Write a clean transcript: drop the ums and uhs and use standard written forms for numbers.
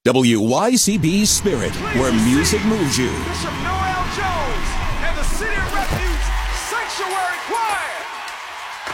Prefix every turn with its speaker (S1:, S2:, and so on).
S1: WYCB Spirit, where music moves you.
S2: Bishop Noel Jones and the City of Refuge Sanctuary Choir.